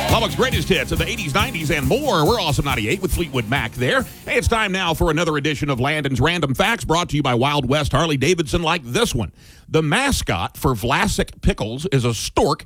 Lubbock's greatest hits of the 80s, 90s, and more. We're Awesome 98 with Fleetwood Mac there. Hey, it's time now for another edition of Landon's Random Facts, brought to you by Wild West Harley Davidson, like this one. The mascot for Vlasic Pickles is a stork